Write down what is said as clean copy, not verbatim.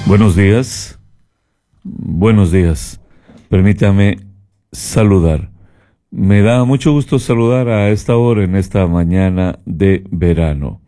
Buenos días, buenos días. Permítame saludar. Me da mucho gusto saludar a esta hora en esta mañana de verano.